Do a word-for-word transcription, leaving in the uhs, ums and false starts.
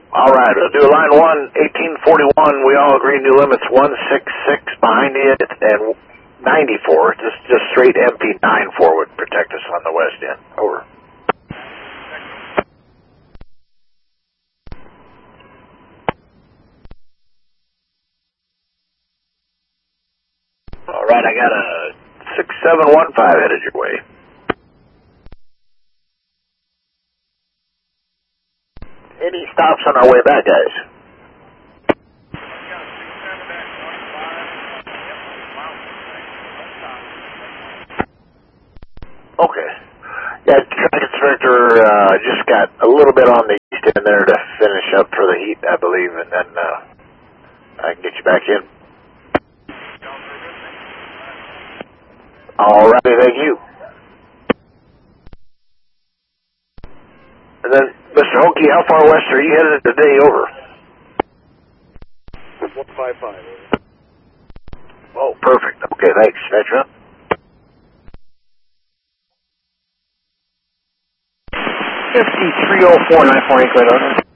All right, we'll do line one, eighteen forty-one. We all agree new limits one six six behind it and ninety-four. Just just straight M P nine forward. Protect us on the west end. Over. All right, I got a six seven one five headed your way. Any stops on our way back, guys? Okay. Yeah, track inspector uh, just got a little bit on the east end there to finish up for the heat, I believe, and then uh, I can get you back in. All righty, thank you. And then, Mister Hokie, how far west are you headed today? Over. one five five. Oh, perfect. Okay, thanks. Metro. fifty-three oh four nine four eight, right on.